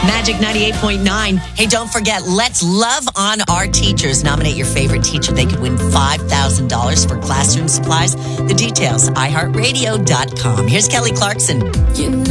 Magic 98.9. Hey, don't forget, let's love on our teachers. Nominate your favorite teacher. They could win $5,000 for classroom supplies. The details, iHeartRadio.com. Here's Kelly Clarkson.